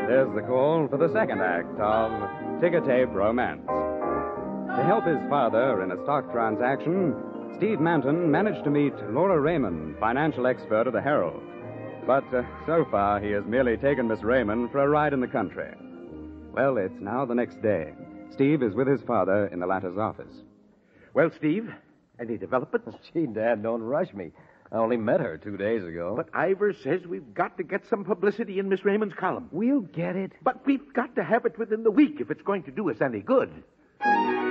There's the call for the second act of Ticker Tape Romance. To help his father in a stock transaction, Steve Manton managed to meet Laura Raymond, financial expert of the Herald. But so far, he has merely taken Miss Raymond for a ride in the country. Well, it's now the next day. Steve is with his father in the latter's office. Well, Steve, any developments? Gee, Dad, don't rush me. I only met her 2 days ago. But Ivor says we've got to get some publicity in Miss Raymond's column. We'll get it. But we've got to have it within the week if it's going to do us any good.